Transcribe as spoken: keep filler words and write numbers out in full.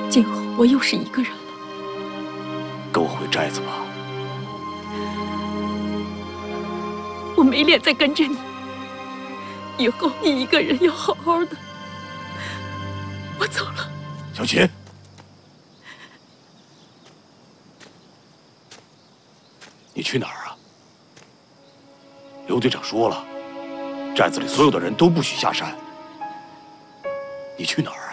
今后我又是一个人了。 跟我回寨子吧。 我没脸再跟着你，以后你一个人要好好的。我走了。 小琴，你去哪儿啊？刘队长说了，寨子里所有的人都不许下山。你去哪儿啊？